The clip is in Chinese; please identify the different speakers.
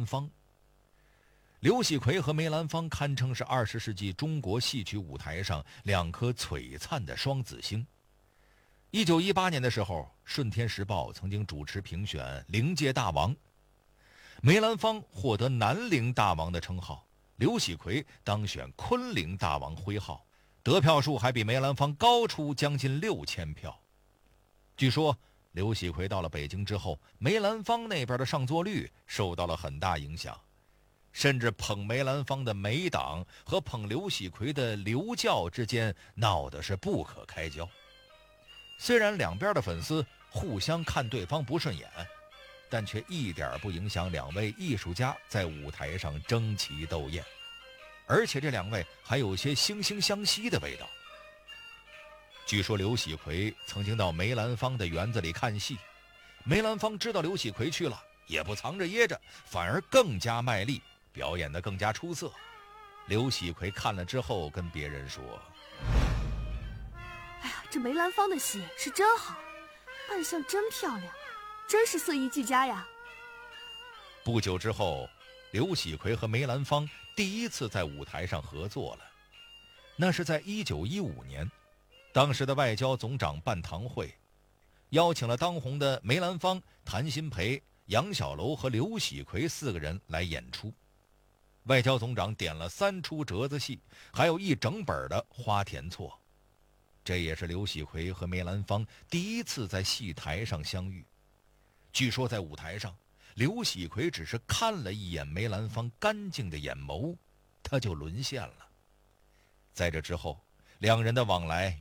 Speaker 1: 芳。刘喜奎和梅兰芳堪称是20世纪中国戏曲舞台上两颗璀璨的双子星。1918年的时候，顺天时报曾经主持评选伶界大王，梅兰芳获得南伶大王的称号，刘喜奎当选昆伶大王徽号，得票数还比梅兰芳高出将近6000票。据说刘喜奎到了北京之后，梅兰芳那边的上座率受到了很大影响，甚至捧梅兰芳的梅党和捧刘喜奎的刘教之间闹得是不可开交。虽然两边的粉丝互相看对方不顺眼，但却一点不影响两位艺术家在舞台上争奇斗艳，而且这两位还有些惺惺相惜的味道。据说刘喜奎曾经到梅兰芳的园子里看戏，梅兰芳知道刘喜奎去了，也不藏着掖着，反而更加卖力，表演得更加出色。刘喜奎看了之后跟别人说：
Speaker 2: 哎呀，这梅兰芳的戏是真好，扮相真漂亮，真是色艺俱佳呀。
Speaker 1: 不久之后，刘喜奎和梅兰芳第一次在舞台上合作了，那是在1915年。当时的外交总长办堂会，邀请了当红的梅兰芳、谭鑫培、杨小楼和刘喜奎4个人来演出。外交总长点了3出折子戏，还有1整本的花田错。这也是刘喜奎和梅兰芳第一次在戏台上相遇。据说在舞台上，刘喜奎只是看了一眼梅兰芳干净的眼眸，他就沦陷了。在这之后，两人的往来